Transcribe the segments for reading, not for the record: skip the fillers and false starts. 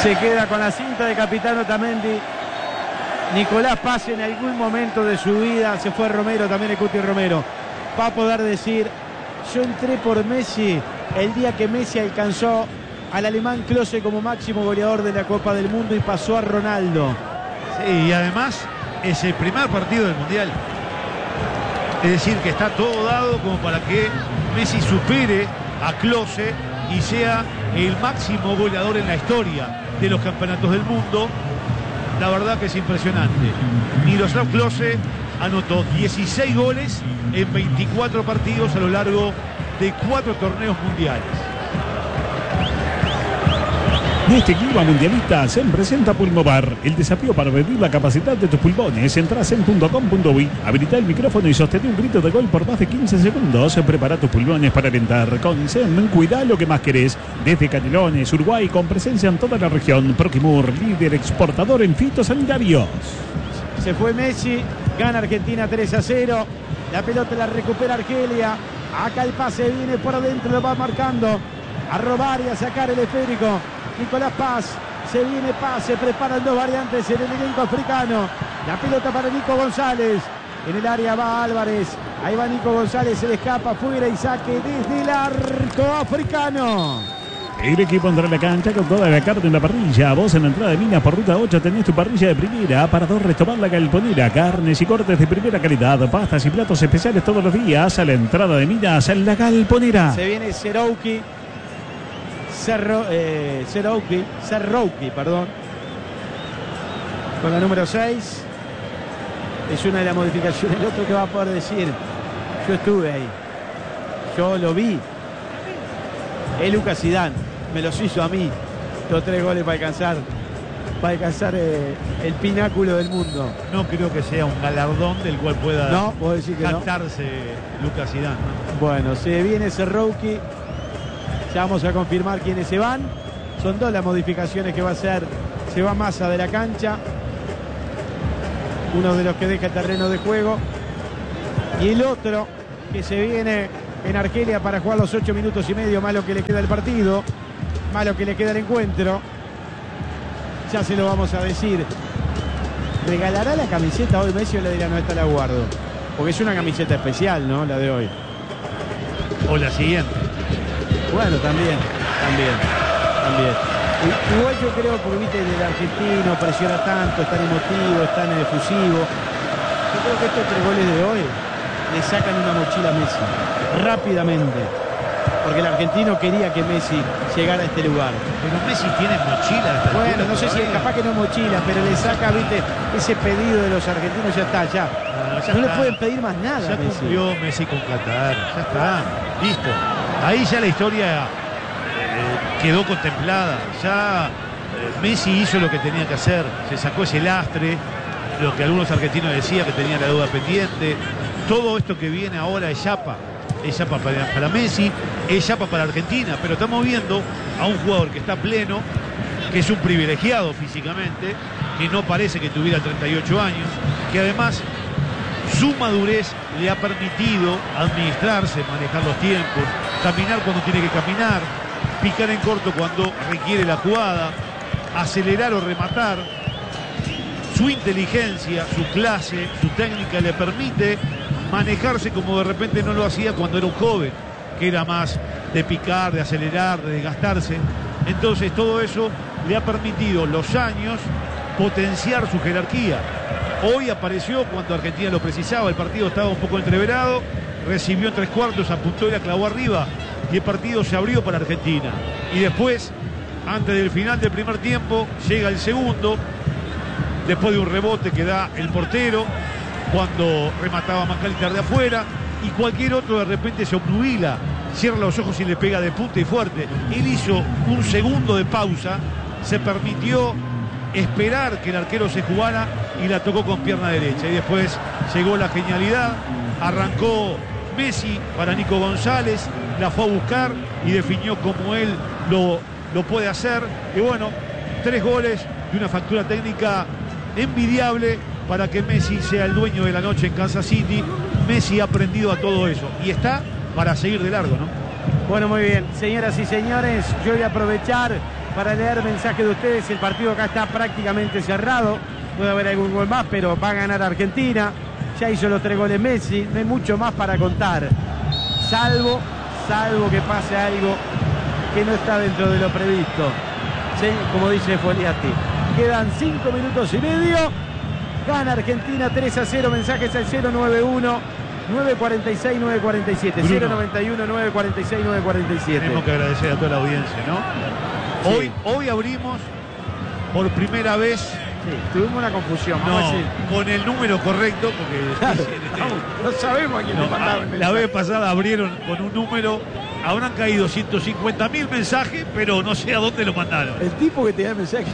Se queda con la cinta de capitán Otamendi. Nicolás Paz en algún momento de su vida, se fue Romero, también el Cuti Romero, va a poder decir: yo entré por Messi el día que Messi alcanzó al alemán Klose como máximo goleador de la Copa del Mundo y pasó a Ronaldo. Sí, y además es el primer partido del Mundial. Es decir, que está todo dado como para que Messi supere a Klose y sea el máximo goleador en la historia de los campeonatos del mundo. La verdad que es impresionante. Miroslav Klose anotó 16 goles en 24 partidos a lo largo de 4 torneos mundiales. En este clima mundialista se presenta Pulmovar, el desafío para medir la capacidad de tus pulmones. Entrás en .com.uy, habilita el micrófono y sostén un grito de gol por más de 15 segundos. Prepara tus pulmones para alentar. Con SEM, cuida lo que más querés. Desde Canelones, Uruguay, con presencia en toda la región. Proquimur, líder exportador en fitosanitarios. Se fue Messi, gana Argentina 3-0. La pelota la recupera Argelia. Acá el pase viene por adentro, lo va marcando. A robar y a sacar el esférico. Nicolás Paz, se viene Paz, se preparan dos variantes en el elenco africano. La pelota para Nico González. En el área va Álvarez. Ahí va Nico González, se le escapa afuera y saque desde el arco africano. El equipo entra en la cancha con toda la carne en la parrilla. Vos en la entrada de Minas por ruta 8 tenés tu parrilla de primera. Para dos, Restaurant La Galponera. Carnes y cortes de primera calidad. Pastas y platos especiales todos los días. A la entrada de Minas, en La Galponera. Se viene Zerouki. Zerouki, perdón. Con la número 6. Es una de las modificaciones. El otro que va a poder decir: yo estuve ahí, yo lo vi. Es Lucas Zidane, me los hizo a mí. Los 3 goles para alcanzar el pináculo del mundo. No creo que sea un galardón del cual pueda jactarse Lucas Zidane, ¿no? Bueno, se viene Zerouki. Ya vamos a confirmar quiénes se van. Son 2 las modificaciones que va a hacer. Se va Massa de la cancha, uno de los que deja el terreno de juego, y el otro que se viene en Argelia para jugar los 8 minutos y medio, más lo que le queda el partido, más lo que le queda el encuentro. Ya se lo vamos a decir. ¿Regalará la camiseta hoy Messi o le dirá no, esta la guardo? Porque es una camiseta especial, ¿no? La de hoy. O la siguiente. Bueno, también. Igual yo creo, porque viste, el argentino presiona tanto, es tan emotivo, es tan efusivo. Yo creo que estos 3 goles de hoy le sacan una mochila a Messi rápidamente, porque el argentino quería que Messi llegara a este lugar. Pero Messi tiene mochila. Bueno, no sé si es capaz que no mochila, pero le saca, viste, ese pedido de los argentinos. Ya está, ya. No le pueden pedir más nada. Ya cumplió Messi con Qatar, ya está, listo. Ahí ya la historia quedó contemplada. Ya Messi hizo lo que tenía que hacer. Se sacó ese lastre, lo que algunos argentinos decían que tenía la deuda pendiente. Todo esto que viene ahora es chapa. Es chapa para Messi, es chapa para Argentina. Pero estamos viendo a un jugador que está pleno, que es un privilegiado físicamente, que no parece que tuviera 38 años, que además su madurez le ha permitido administrarse, manejar los tiempos, caminar cuando tiene que caminar, picar en corto cuando requiere la jugada, acelerar o rematar. Su inteligencia, su clase, su técnica le permite manejarse como de repente no lo hacía cuando era un joven, que era más de picar, de acelerar, de desgastarse. Entonces todo eso le ha permitido los años potenciar su jerarquía. Hoy apareció cuando Argentina lo precisaba, el partido estaba un poco entreverado, recibió en 3/4, apuntó y la clavó arriba y el partido se abrió para Argentina. Y después, antes del final del primer tiempo, llega el segundo, después de un rebote que da el portero, cuando remataba McAllister de afuera, y cualquier otro de repente se obnubila, cierra los ojos y le pega de punta y fuerte. Él hizo un segundo de pausa, se permitió esperar que el arquero se jugara y la tocó con pierna derecha. Y después llegó la genialidad, arrancó Messi para Nico González, la fue a buscar y definió como él lo puede hacer. Y bueno, 3 goles y una factura técnica envidiable para que Messi sea el dueño de la noche en Kansas City. Messi ha aprendido a todo eso y está para seguir de largo, ¿no? Bueno, muy bien, señoras y señores, yo voy a aprovechar para leer mensajes de ustedes. El partido acá está prácticamente cerrado. Puede haber algún gol más, pero va a ganar Argentina. Ya hizo los 3 goles Messi. No hay mucho más para contar. Salvo que pase algo que no está dentro de lo previsto. Sí, como dice Foliati. Quedan 5 minutos y medio. Gana Argentina 3-0. Mensajes al 091 946 947. 091 946 947. Tenemos que agradecer a toda la audiencia, ¿no? Sí. Hoy abrimos por primera vez. Sí, tuvimos una confusión. Con el número correcto, porque Claro, no sabemos a quién le mandaron. la vez pasada abrieron con un número. Habrán caído 150.000 mensajes, pero no sé a dónde lo mandaron. El tipo que te da el mensaje.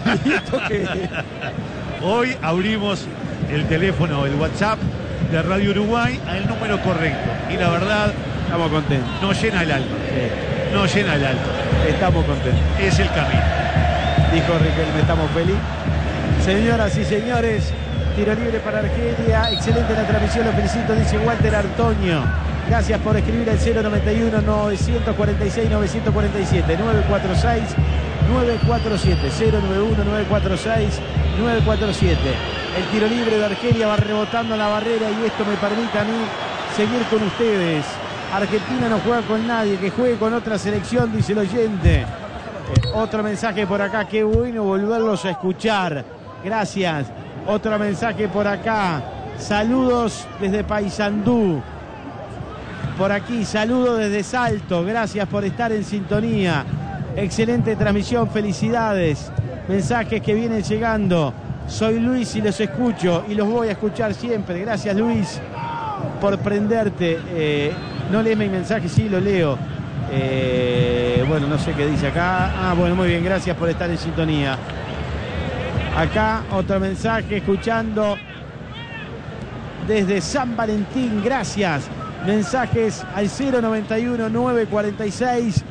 Hoy abrimos el teléfono, el WhatsApp de Radio Uruguay al número correcto. Y la verdad, Estamos contentos. nos llena el alma. Sí, Nos llena el alma. estamos contentos. Es el camino. Dijo Riquelme, estamos felices. Señoras y señores, tiro libre para Argelia. Excelente la transmisión, lo felicito, dice Walter Artoño. Gracias por escribir al 091 946 947 946 947 091 946 947. El tiro libre de Argelia va rebotando en la barrera y esto me permite a mí seguir con ustedes. Argentina no juega con nadie, que juegue con otra selección, dice el oyente. Otro mensaje por acá, qué bueno volverlos a escuchar. Gracias. Otro mensaje por acá. Saludos desde Paysandú. Por aquí, saludos desde Salto. Gracias por estar en sintonía. Excelente transmisión, felicidades. Mensajes que vienen llegando. Soy Luis y los escucho y los voy a escuchar siempre. Gracias, Luis, por prenderte. No lees mi mensaje, sí lo leo. Bueno, no sé qué dice acá. Bueno, muy bien, gracias por estar en sintonía. Acá otro mensaje, escuchando desde San Valentín, gracias. Mensajes al 091 946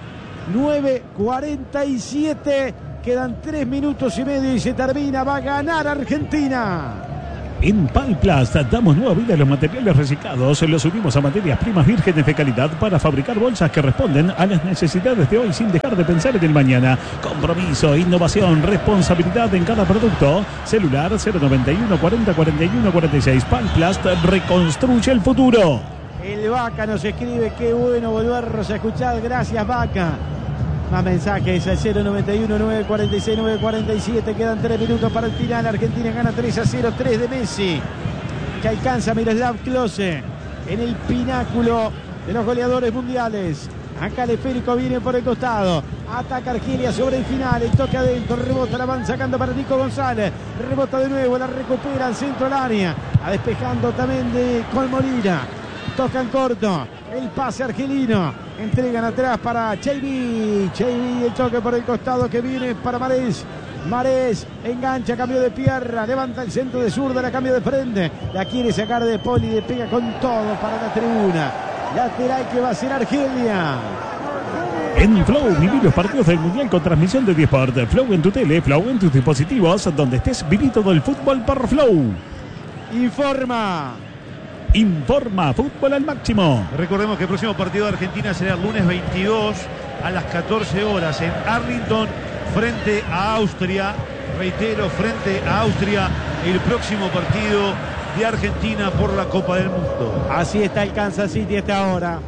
947. Quedan 3 minutos y medio y se termina. Va a ganar Argentina. En Palplast damos nueva vida a los materiales reciclados. Los unimos a materias primas vírgenes de calidad para fabricar bolsas que responden a las necesidades de hoy sin dejar de pensar en el mañana. Compromiso, innovación, responsabilidad en cada producto. Celular 091 40 41 46. Palplast reconstruye el futuro. El Vaca nos escribe, qué bueno volvernos a escuchar. Gracias, Vaca. Más mensajes al 091 946 947. Quedan 3 minutos para el final. Argentina gana 3-0, 3 de Messi, que alcanza Miroslav Klose en el pináculo de los goleadores mundiales. Acá el esférico viene por el costado. Ataca Argelia sobre el final. El toque adentro. Rebota, la van sacando para Nico González. Rebota de nuevo. La recupera al centro del área. A despejando también de Colmolina. Tocan corto. El pase argelino. Entregan atrás para Cheybi. Cheybi, el toque por el costado que viene para Marés. Marés engancha, cambio de pierna. Levanta el centro de zurda, la cambio de frente. La quiere sacar de Poli. Le pega con todo para la tribuna. Lateral que va a ser Argelia. En Flow, viví los partidos del Mundial con transmisión de Diesport. Flow en tu tele, Flow en tus dispositivos. Donde estés, viví todo el fútbol por Flow. Informa Fútbol al Máximo. Recordemos que el próximo partido de Argentina será el lunes 22 a las 14 horas en Arlington frente a Austria. Reitero, frente a Austria, el próximo partido de Argentina por la Copa del Mundo. Así está el Kansas City a esta hora.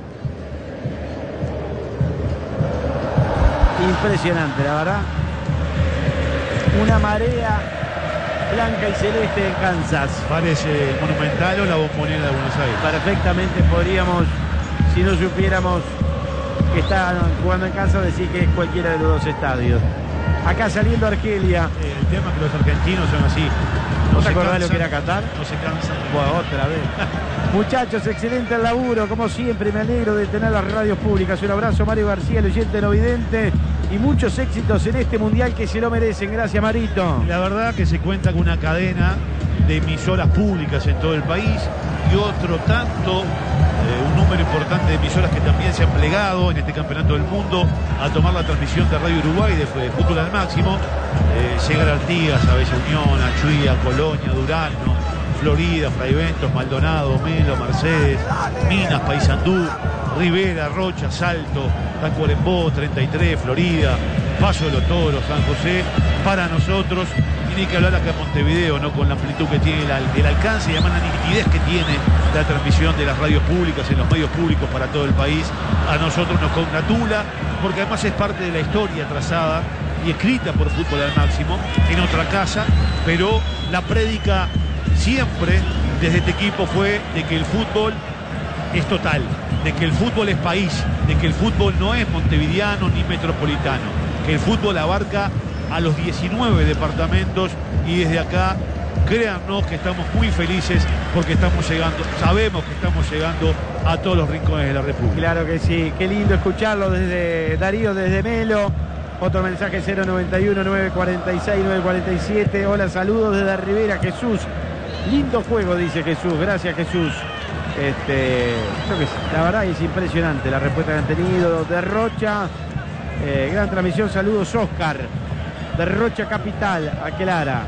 Impresionante, la verdad. Una marea blanca y celeste en Kansas. Parece Monumental o la Bombonera de Buenos Aires. Perfectamente podríamos, si no supiéramos que están jugando en Kansas, decir que es cualquiera de los dos estadios. Acá saliendo Argelia. El tema es que los argentinos son así. ¿No te acordás lo que era Qatar? No se cansan. Bueno, otra vez. Muchachos, excelente el laburo. Como siempre, me alegro de tener las radios públicas. Un abrazo, Mario García, el oyente no vidente. Y muchos éxitos en este mundial que se lo merecen. Gracias, Marito. La verdad que se cuenta con una cadena de emisoras públicas en todo el país y otro tanto, un número importante de emisoras que también se han plegado en este campeonato del mundo a tomar la transmisión de Radio Uruguay de Fútbol al Máximo. Llegar a Artigas, a Bella Unión, a Chuía, Colonia, Durazno, Florida, Fraiventos, Maldonado, Melo, Mercedes, Minas, Paysandú. Rivera, Rocha, Salto, Tacuarembó, 33, Florida, Paso de los Toros, San José, para nosotros, y ni que hablar acá en Montevideo, ¿no? Con la amplitud que tiene, el alcance y además la nitidez que tiene la transmisión de las radios públicas, en los medios públicos para todo el país, a nosotros nos congratula, porque además es parte de la historia trazada y escrita por Fútbol al Máximo, en otra casa, pero la prédica siempre desde este equipo fue de que el fútbol es total, de que el fútbol es país, de que el fútbol no es montevideano ni metropolitano, que el fútbol abarca a los 19 departamentos, y desde acá créannos que estamos muy felices porque estamos llegando, sabemos que estamos llegando a todos los rincones de la República. Claro que sí, qué lindo escucharlo desde Darío, desde Melo. Otro mensaje 091-946-947. Hola, saludos desde Rivera, Jesús. Lindo juego, dice Jesús. Gracias, Jesús. Creo que la verdad es impresionante la respuesta que han tenido. De Rocha, gran transmisión, saludos, Oscar. De Rocha Capital, Aquelara.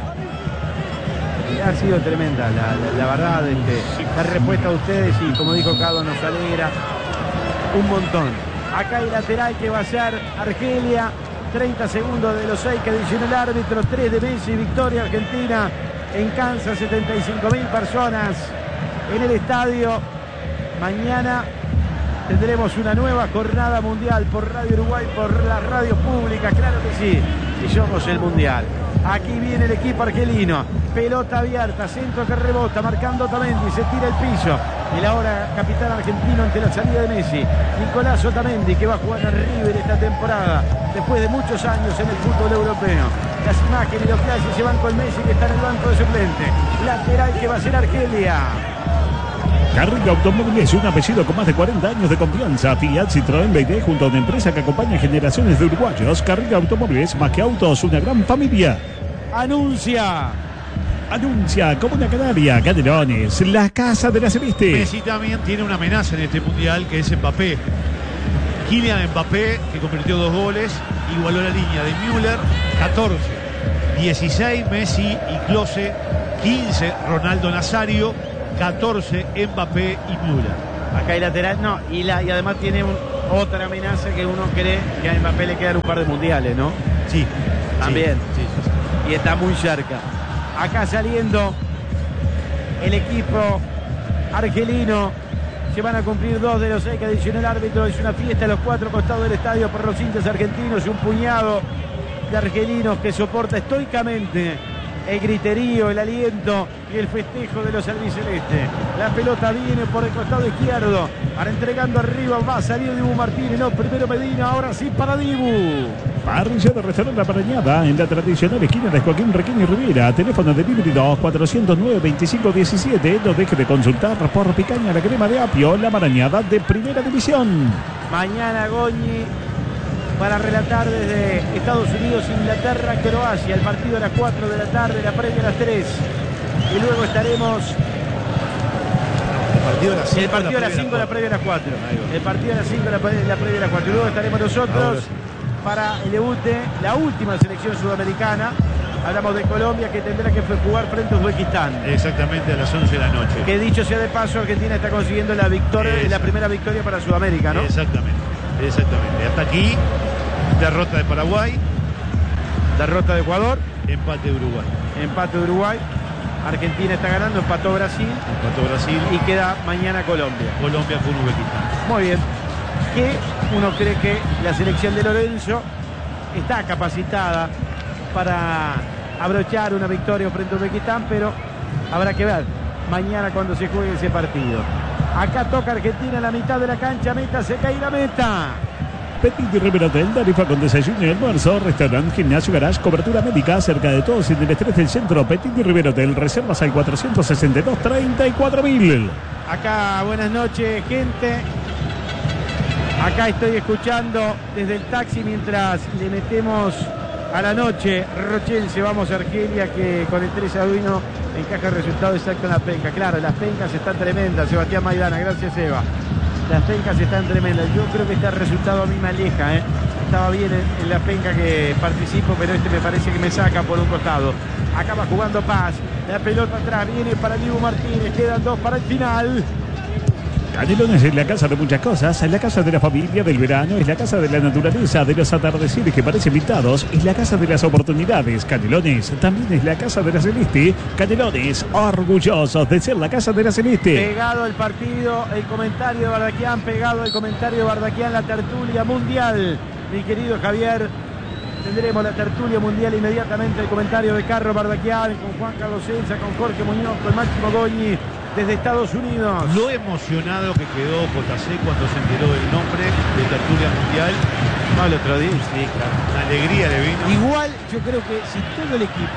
Ha sido tremenda la verdad, la respuesta de ustedes, y como dijo Carlos, nos alegra un montón. Acá hay lateral que va a ser Argelia. 30 segundos de los 6 que adicionó el árbitro. 3 de Messi, victoria Argentina en Kansas, 75.000 personas en el estadio. Mañana tendremos una nueva jornada mundial por Radio Uruguay, por las radios públicas, claro que sí, y somos el mundial. Aquí viene el equipo argelino, pelota abierta, centro que rebota, marcando Otamendi, se tira el piso. El ahora capitán argentino ante la salida de Messi, Nicolás Otamendi, que va a jugar en River esta temporada, después de muchos años en el fútbol europeo. Las imágenes y los flashes se van con Messi, que está en el banco de suplente. Lateral que va a ser Argelia. Carriga Automóviles, un apellido con más de 40 años de confianza. Fiat, Citroën, BD, junto a una empresa que acompaña generaciones de uruguayos. Carriga Automóviles, más que autos, una gran familia. Anuncia Comuna Canaria, Canelones, la casa de la Celeste. Messi también tiene una amenaza en este mundial, que es Mbappé. Kylian Mbappé, que convirtió 2 goles, igualó la línea de Müller, 14. 16 Messi y Klose, 15 Ronaldo Nazario, 14 Mbappé y Müller. Acá hay lateral, no, y además tiene otra amenaza, que uno cree que a Mbappé le quedan un par de mundiales, ¿no? Sí. También. Sí. Y está muy cerca. Acá saliendo el equipo argelino. Se van a cumplir 2 de los 6 que adicionó el árbitro. Es una fiesta a los 4 costados del estadio por los hinchas argentinos y un puñado de argelinos que soporta estoicamente el griterío, el aliento y el festejo de los albicelestes. La pelota viene por el costado izquierdo, ahora entregando arriba, va a salir Dibu Martínez, no, primero Medina, ahora sí para Dibu. Parrilla de Restaurante La Parañada, en la tradicional esquina de Joaquín Requín y Rivera. Teléfono de delivery 2-409-2517. No deje de consultar por picaña la crema de apio, La Parañada de Primera División. Mañana Goñi para relatar desde Estados Unidos, Inglaterra, Croacia. El partido a las 4 de la tarde, la previa a las 3. Y luego estaremos... El partido a las 5, la previa a las 4. El partido a las 5, la previa a las 4. Y luego estaremos nosotros para el debut de la última selección sudamericana. Hablamos de Colombia, que tendrá que jugar frente a Uzbekistán. Exactamente, a las 11 de la noche. Que dicho sea de paso, Argentina está consiguiendo la victoria, la primera victoria para Sudamérica, ¿no? Exactamente. Hasta aquí, derrota de Paraguay, derrota de Ecuador, empate de Uruguay. Empate de Uruguay. Argentina está ganando, empató Brasil. Y queda mañana Colombia. Colombia con Uzbekistán. Muy bien. Que uno cree que la selección de Lorenzo está capacitada para abrochar una victoria frente a Uzbekistán, pero habrá que ver mañana cuando se juegue ese partido. Acá toca Argentina en la mitad de la cancha, meta, se cae la meta. Petit Rivera Hotel, tarifa con desayuno y almuerzo, restaurante, gimnasio, garage, cobertura médica, cerca de todos en el estrés del centro. Petit Rivera Hotel, reservas al 462-34.000. Acá, buenas noches, gente. Acá estoy escuchando desde el taxi mientras le metemos a la noche. Rochense, vamos a Argelia, que con el 3-1 encaja el resultado exacto en la penca. Claro, las pencas están tremendas, Sebastián Maidana, gracias Eva. Las pencas están tremendas. Yo creo que este resultado a mí me aleja, Estaba bien en la penca que participo, pero este me parece que me saca por un costado. Acaba jugando Paz. La pelota atrás, viene para Dibu Martínez. Quedan 2 para el final. Canelones es la casa de muchas cosas, es la casa de la familia, del verano, es la casa de la naturaleza, de los atardeceres que parecen pintados, es la casa de las oportunidades. Canelones también es la casa de la Celeste. Canelones, orgullosos de ser la casa de la Celeste. Pegado el partido, el comentario de Bardaquián, pegado el comentario de Bardaquián, la tertulia mundial. Mi querido Javier, tendremos la tertulia mundial inmediatamente, el comentario de Carlos Bardaquián, con Juan Carlos Celsa, con Jorge Muñoz, con Máximo Goñi, desde Estados Unidos. Lo emocionado que quedó JC cuando se enteró del nombre de tertulia mundial. No, el otro día. Sí, claro. Una alegría le vino. Igual, yo creo que si todo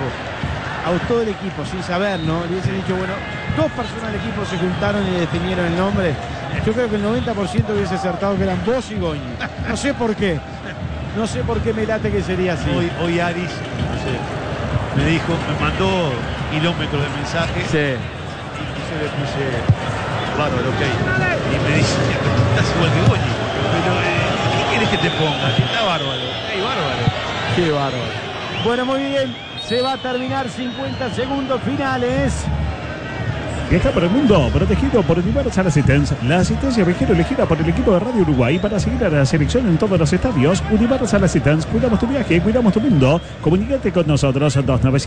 el equipo, sin saber, ¿no? Le hubiesen dicho, bueno, dos personas del equipo se juntaron y le definieron el nombre. Yo creo que el 90% hubiese acertado que eran vos y Goñi. No sé por qué. No sé por qué me late que sería así. Hoy Aris, no sé, me dijo, me mandó kilómetros de mensaje. Sí. Y yo le puse bárbaro, ok. Y me dice, estás igual que Goñi. Pero, ¿qué quieres que te ponga? Si está bárbaro. Hey, bárbaro. Qué bárbaro. Bueno, muy bien. Se va a terminar 50 segundos finales. Viaja por el mundo, protegido por Universal Assistance. La asistencia viajero elegida por el equipo de Radio Uruguay para seguir a la selección en todos los estadios. Universal Assistance, cuidamos tu viaje, cuidamos tu mundo. Comunícate con nosotros,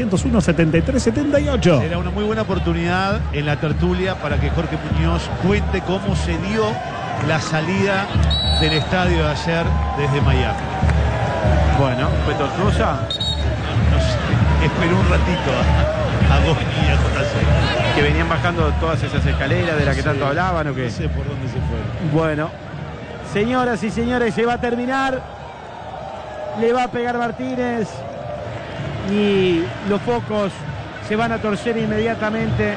2901-7378. Será una muy buena oportunidad en la tertulia para que Jorge Muñoz cuente cómo se dio la salida del estadio de ayer desde Miami. Bueno, ¿fue tortuosa? No sé, esperó un ratito a Goñi y a JC. Que venían bajando todas esas escaleras de las que tanto hablaban, ¿o qué? No sé por dónde se fueron. Bueno, señoras y señores, se va a terminar. Le va a pegar Martínez. Y los focos se van a torcer inmediatamente.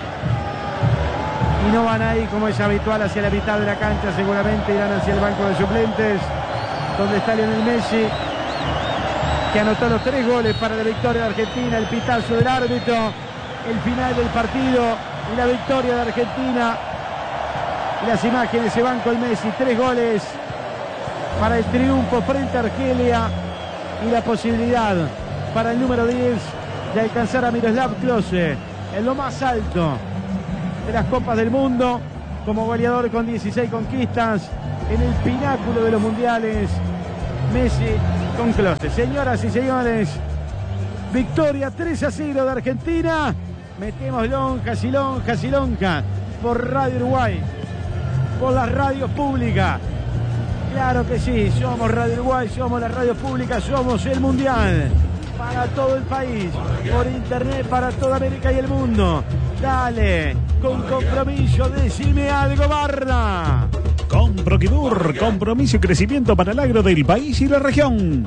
Y no van a ir como es habitual hacia la mitad de la cancha. Seguramente irán hacia el banco de suplentes, donde está Lionel Messi, que anotó los 3 goles para la victoria de Argentina. El pitazo del árbitro, el final del partido y la victoria de Argentina. Las imágenes se van con Messi, 3 goles para el triunfo frente a Argelia y la posibilidad para el número 10 de alcanzar a Miroslav Klose en lo más alto de las Copas del Mundo, como goleador con 16 conquistas en el pináculo de los mundiales. Messi con Klose. Señoras y señores, victoria 3-0 de Argentina. Metemos lonjas y lonjas y lonjas por Radio Uruguay, por las radios públicas. Claro que sí, somos Radio Uruguay, somos la radio pública, somos el mundial para todo el país, por internet para toda América y el mundo. Dale, con compromiso, decime algo, Barda. Con Proquidur, compromiso y crecimiento para el agro del país y la región.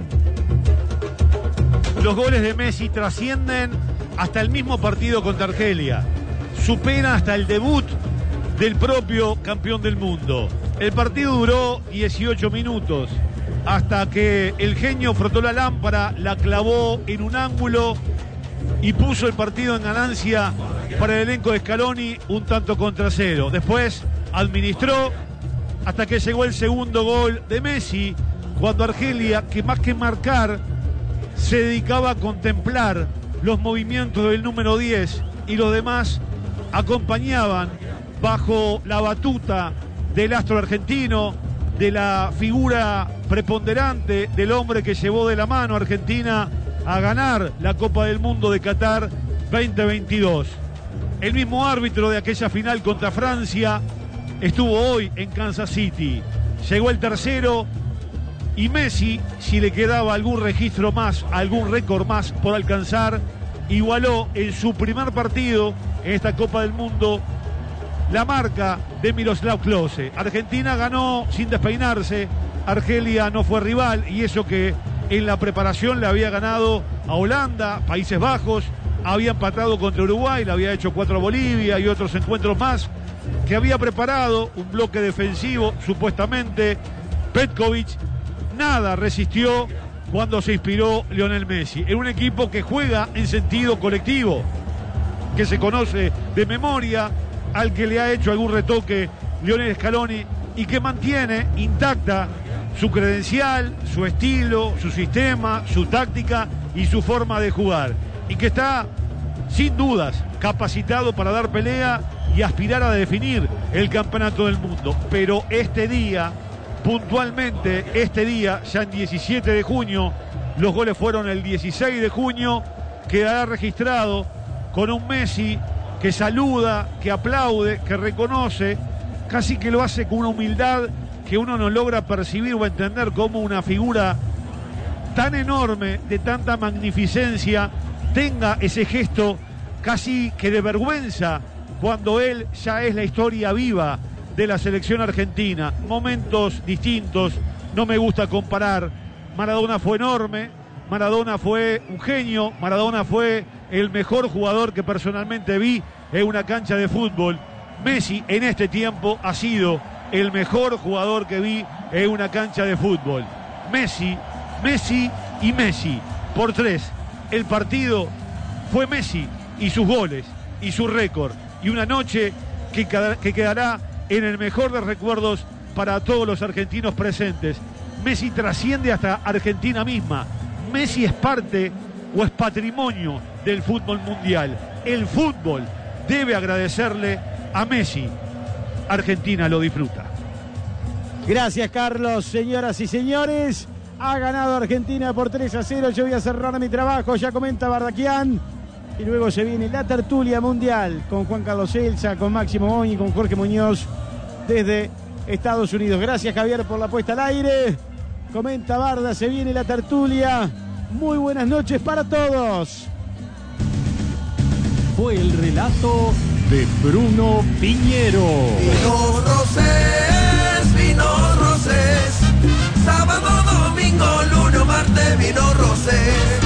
Los goles de Messi trascienden hasta el mismo partido contra Argelia. Supera hasta el debut del propio campeón del mundo. El partido duró 18 minutos hasta que el genio frotó la lámpara, la clavó en un ángulo y puso el partido en ganancia para el elenco de Scaloni, un tanto contra 0. Después administró hasta que llegó el segundo gol de Messi, cuando Argelia, que más que marcar, se dedicaba a contemplar los movimientos del número 10 y los demás acompañaban bajo la batuta del astro argentino, de la figura preponderante, del hombre que llevó de la mano a Argentina a ganar la Copa del Mundo de Qatar 2022. El mismo árbitro de aquella final contra Francia estuvo hoy en Kansas City. Llegó el tercero y Messi, si le quedaba algún registro más, algún récord más por alcanzar, igualó en su primer partido en esta Copa del Mundo la marca de Miroslav Klose. Argentina ganó sin despeinarse, Argelia no fue rival, y eso que en la preparación le había ganado a Holanda, Países Bajos, había empatado contra Uruguay, le había hecho 4 a Bolivia y otros encuentros más, que había preparado un bloque defensivo, supuestamente. Petkovic nada resistió cuando se inspiró Lionel Messi, en un equipo que juega en sentido colectivo, que se conoce de memoria, al que le ha hecho algún retoque Lionel Scaloni y que mantiene intacta su credencial, su estilo, su sistema, su táctica y su forma de jugar, y que está sin dudas capacitado para dar pelea y aspirar a definir el campeonato del mundo. Pero este día, puntualmente, este día, ya en 17 de junio, los goles fueron el 16 de junio, quedará registrado con un Messi que saluda, que aplaude, que reconoce, casi que lo hace con una humildad que uno no logra percibir o entender como una figura tan enorme, de tanta magnificencia, tenga ese gesto casi que de vergüenza cuando él ya es la historia viva de la selección argentina. Momentos distintos, no me gusta comparar. Maradona fue enorme, Maradona fue un genio, Maradona fue el mejor jugador que personalmente vi en una cancha de fútbol. Messi en este tiempo ha sido el mejor jugador que vi en una cancha de fútbol. Messi, Messi y Messi, por 3. El partido fue Messi y sus goles y su récord, y una noche que quedará en el mejor de recuerdos para todos los argentinos presentes. Messi trasciende hasta Argentina misma. Messi es parte o es patrimonio del fútbol mundial. El fútbol debe agradecerle a Messi. Argentina lo disfruta. Gracias, Carlos. Señoras y señores, ha ganado Argentina por 3-0. Yo voy a cerrar mi trabajo, ya comenta Bardaquian. Y luego se viene la tertulia mundial con Juan Carlos Elsa, con Máximo Moñi, con Jorge Muñoz desde Estados Unidos. Gracias, Javier, por la puesta al aire. Comenta Barda, se viene la tertulia. Muy buenas noches para todos. Fue el relato de Bruno Piñero. Vino Rosés, sábado, domingo, lunes, martes, vino Rosés.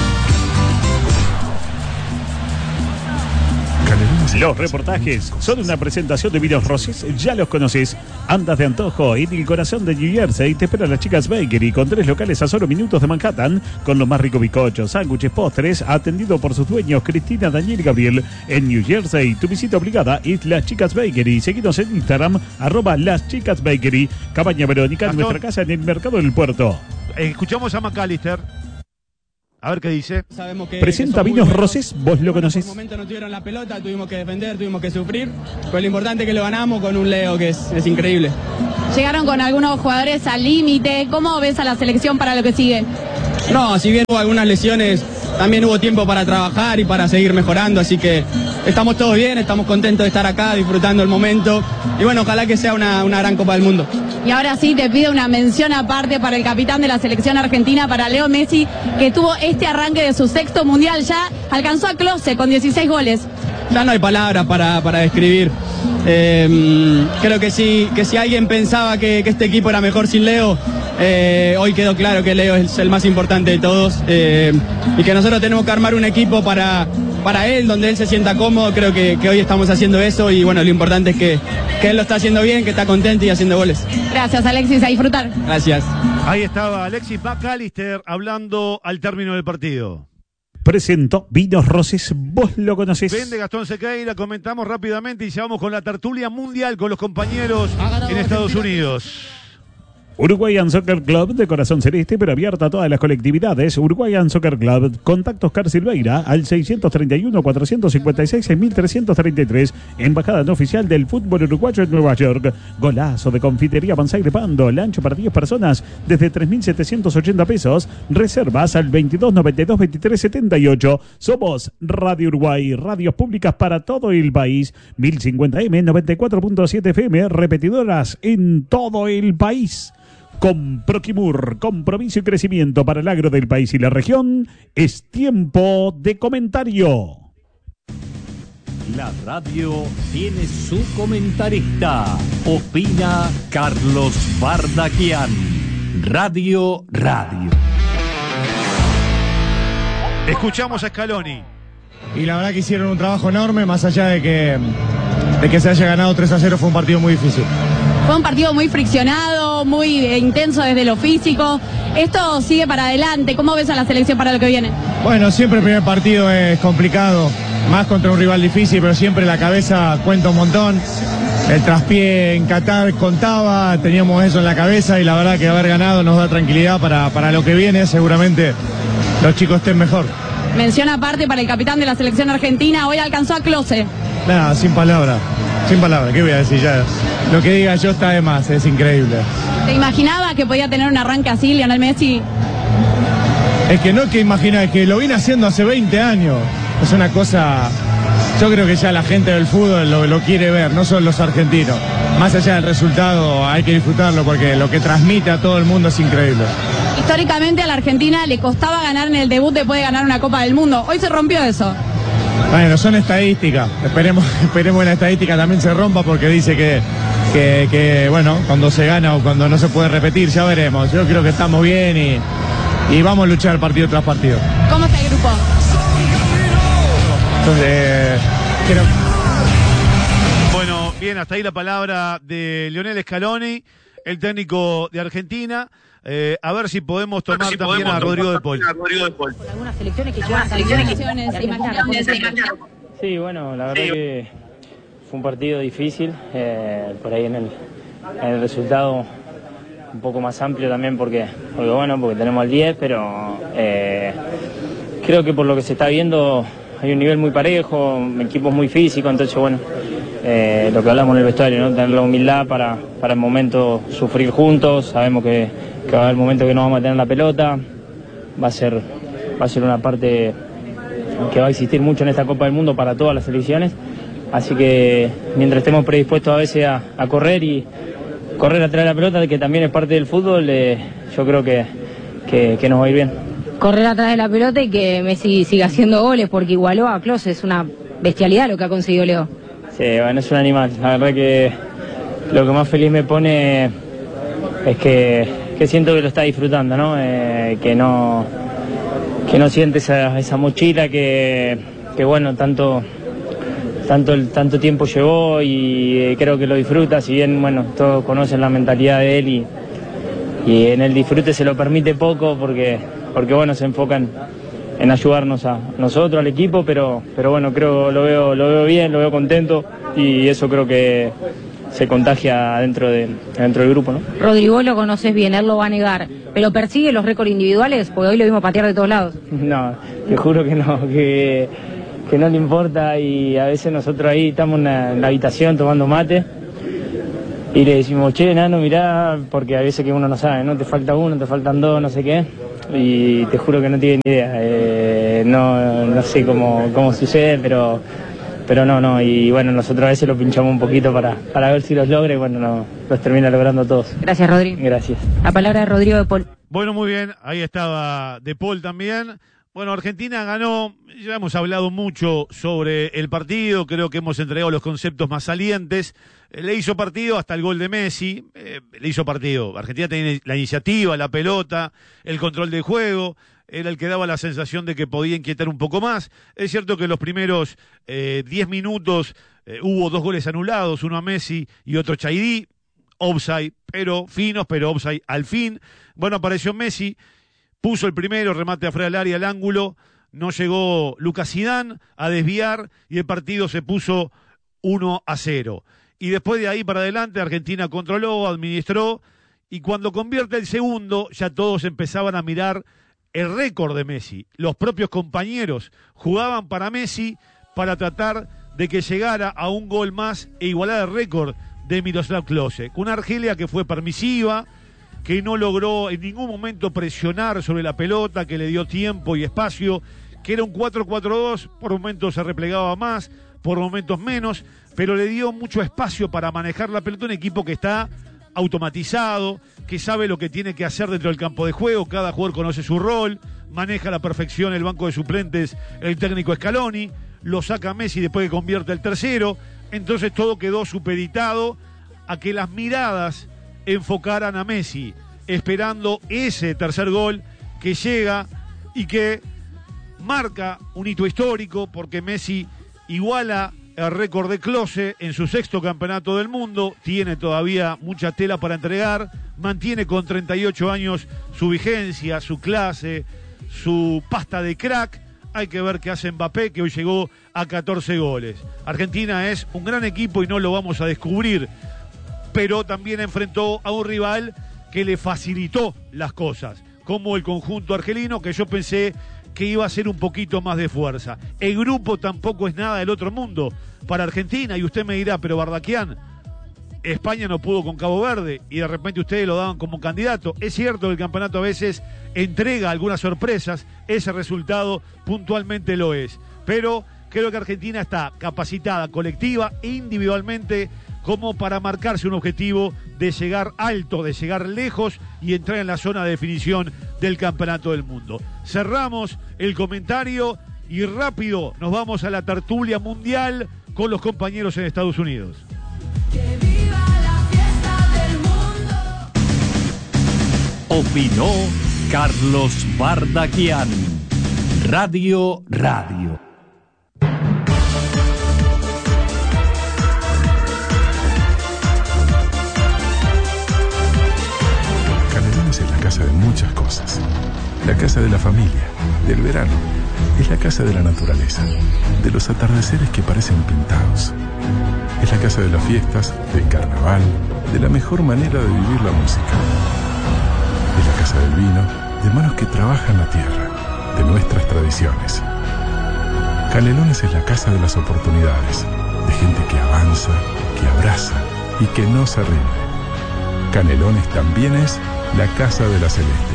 Los reportajes son una presentación de Vinos Rosés, ya los conoces. Andas de antojo en el corazón de New Jersey. Te esperan las Chicas Bakery con 3 locales a solo minutos de Manhattan, con los más ricos bizcochos, sándwiches, postres, atendido por sus dueños Cristina, Daniel y Gabriel. En New Jersey, tu visita obligada es Las Chicas Bakery. Seguinos en Instagram, @Las Chicas Bakery. Cabaña Verónica, en nuestra casa en el Mercado del Puerto. Escuchamos a McAllister. A ver qué dice. Presenta Vinos Rosés, vos lo conocés. En un momento no tuvieron la pelota, tuvimos que defender, tuvimos que sufrir. Pero lo importante es que lo ganamos con un Leo que es increíble. Llegaron con algunos jugadores al límite. ¿Cómo ves a la selección para lo que sigue? No, si bien hubo algunas lesiones, también hubo tiempo para trabajar y para seguir mejorando. Así que estamos todos bien, estamos contentos de estar acá, disfrutando el momento. Y bueno, ojalá que sea una gran Copa del Mundo. Y ahora sí te pido una mención aparte para el capitán de la selección argentina, para Leo Messi, que tuvo este arranque de su 6º mundial. Ya alcanzó a Klose con 16 goles. Ya no hay palabras para describir. Creo que si alguien pensaba que este equipo era mejor sin Leo, hoy quedó claro que Leo es el más importante de todos, y que nosotros tenemos que armar un equipo para él, donde él se sienta cómodo. Creo que hoy estamos haciendo eso, y bueno, lo importante es que él lo está haciendo bien, que está contento y haciendo goles. Gracias, Alexis, a disfrutar. Gracias. Ahí estaba Alexis McAllister hablando al término del partido. Presento Vinos Rosés, vos lo conocés. Vende Gastón Sequeira, comentamos rápidamente y ya vamos con la tertulia mundial con los compañeros en Estados Unidos. Uruguayan Soccer Club, de corazón celeste, pero abierta a todas las colectividades. Uruguayan Soccer Club. Contactos Car Silveira al 631-456-6333. Embajada no oficial del fútbol uruguayo en Nueva York. Golazo de confitería Banzaire Pando. Lancho para 10 personas desde 3.780 pesos. Reservas al 2292-2378. Somos Radio Uruguay. Radios públicas para todo el país. 1050M, 94.7 FM. Repetidoras en todo el país. Con Proquimur, compromiso y crecimiento para el agro del país y la región, es tiempo de comentario. La radio tiene su comentarista. Opina Carlos Bardaquian. Radio. Escuchamos a Scaloni. Y la verdad que hicieron un trabajo enorme, más allá de que se haya ganado 3-0, fue un partido muy difícil. Fue un partido muy friccionado, muy intenso desde lo físico. Esto sigue para adelante. ¿Cómo ves a la selección para lo que viene? Bueno, siempre el primer partido es complicado, más contra un rival difícil, pero siempre la cabeza cuenta un montón. El traspié en Qatar contaba, teníamos eso en la cabeza, y la verdad que haber ganado nos da tranquilidad para lo que viene. Seguramente los chicos estén mejor. Mención aparte para el capitán de la selección argentina. Hoy alcanzó a Klose. Nada, sin palabras. Sin palabras, ¿qué voy a decir ya? Lo que diga yo está de más, es increíble. ¿Te imaginabas que podía tener un arranque así, Lionel Messi? Es que no es que imagina, es que lo viene haciendo hace 20 años. Es una cosa, yo creo que ya la gente del fútbol lo quiere ver, no solo los argentinos. Más allá del resultado hay que disfrutarlo porque lo que transmite a todo el mundo es increíble. Históricamente a la Argentina le costaba ganar en el debut después de ganar una Copa del Mundo. Hoy se rompió eso. Bueno, son estadísticas. Esperemos que la estadística también se rompa porque dice que bueno, cuando se gana o cuando no se puede repetir, ya veremos. Yo creo que estamos bien y vamos a luchar partido tras partido. ¿Cómo está el grupo? Entonces, Bueno, bien, hasta ahí la palabra de Lionel Scaloni, el técnico de Argentina. A ver si podemos tomar también a Rodrigo de Paul. Algunas selecciones que llevan selecciones. Sí, bueno, la verdad que fue un partido difícil, por ahí en el resultado un poco más amplio también porque tenemos el 10, pero creo que por lo que se está viendo hay un nivel muy parejo, equipos muy físicos, entonces bueno, lo que hablamos en el vestuario, ¿no? Tener la humildad para el momento sufrir juntos, sabemos que va a haber momentos que no vamos a tener la pelota, va a ser una parte que va a existir mucho en esta Copa del Mundo para todas las selecciones, así que mientras estemos predispuestos a veces a correr y correr atrás de la pelota, que también es parte del fútbol, yo creo que nos va a ir bien. Correr atrás de la pelota y que Messi siga haciendo goles, porque igualó a Klose, es una bestialidad lo que ha conseguido Leo. Sí, bueno, es un animal, la verdad que lo que más feliz me pone es que siento que lo está disfrutando, ¿no? Que no siente esa mochila que bueno, tanto tiempo llevó y creo que lo disfruta, si bien, bueno, todos conocen la mentalidad de él y en el disfrute se lo permite poco porque bueno, se enfocan en ayudarnos a nosotros, al equipo, pero bueno, creo lo veo bien, lo veo contento y eso creo que se contagia dentro del grupo, ¿no? Rodrigo lo conoces bien, él lo va a negar, pero persigue los récords individuales, porque hoy lo vimos patear de todos lados. No, te juro que no, que no le importa y a veces nosotros ahí estamos en la habitación tomando mate y le decimos, che, nano, mirá, porque a veces que uno no sabe, ¿no? Te falta uno, te faltan dos, no sé qué, y te juro que no tiene ni idea, no sé cómo sucede, pero no, y bueno, nosotros a veces lo pinchamos un poquito para ver si los logra y bueno, los termina logrando todos. Gracias, Rodrigo. Gracias. La palabra de Rodrigo de Paul. Bueno, muy bien, ahí estaba de Paul también. Bueno, Argentina ganó, ya hemos hablado mucho sobre el partido, creo que hemos entregado los conceptos más salientes. Le hizo partido hasta el gol de Messi, le hizo partido. Argentina tenía la iniciativa, la pelota, el control del juego, era el que daba la sensación de que podía inquietar un poco más. Es cierto que en los primeros 10 minutos hubo 2 goles anulados, uno a Messi y otro a Chaidí, offside, pero finos, pero offside al fin. Bueno, apareció Messi, puso el primero, remate afuera del área, al ángulo, no llegó Lucas Zidane a desviar y el partido se puso 1-0. Y después de ahí para adelante Argentina controló, administró y cuando convierte el segundo ya todos empezaban a mirar el récord de Messi. Los propios compañeros jugaban para Messi para tratar de que llegara a un gol más e igualar el récord de Miroslav Klose. Una Argelia que fue permisiva, que no logró en ningún momento presionar sobre la pelota, que le dio tiempo y espacio, que era un 4-4-2, por momentos se replegaba más, por momentos menos, pero le dio mucho espacio para manejar la pelota, un equipo que está automatizado, que sabe lo que tiene que hacer dentro del campo de juego, cada jugador conoce su rol, maneja a la perfección el banco de suplentes, el técnico Scaloni, lo saca Messi después que convierte el tercero, entonces todo quedó supeditado a que las miradas enfocaran a Messi, esperando ese tercer gol que llega y que marca un hito histórico porque Messi iguala el récord de Klose en su 6º campeonato del mundo, tiene todavía mucha tela para entregar, mantiene con 38 años su vigencia, su clase, su pasta de crack. Hay que ver qué hace Mbappé, que hoy llegó a 14 goles. Argentina es un gran equipo y no lo vamos a descubrir, pero también enfrentó a un rival que le facilitó las cosas, como el conjunto argelino, que yo pensé que iba a ser un poquito más de fuerza. El grupo tampoco es nada del otro mundo. para Argentina. Y usted me dirá, pero Bardaquian, España no pudo con Cabo Verde y de repente ustedes lo daban como candidato. Es cierto que el campeonato a veces entrega algunas sorpresas, ese resultado puntualmente lo es, pero creo que Argentina está capacitada colectiva e individualmente como para marcarse un objetivo de llegar alto, de llegar lejos y entrar en la zona de definición del campeonato del mundo. Cerramos el comentario y rápido nos vamos a la tertulia mundial con los compañeros en Estados Unidos. Opinó Carlos Bardaquian. Radio. Canelones es la casa de muchas cosas. La casa de la familia, del verano. Es la casa de la naturaleza, de los atardeceres que parecen pintados. Es la casa de las fiestas, del carnaval, de la mejor manera de vivir la música. Es la casa del vino, de manos que trabajan la tierra, de nuestras tradiciones. Canelones es la casa de las oportunidades, de gente que avanza, que abraza y que no se rinde. Canelones también es la casa de la Celeste.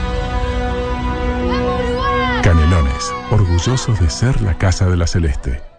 Canelones, orgullosos de ser la casa de la Celeste.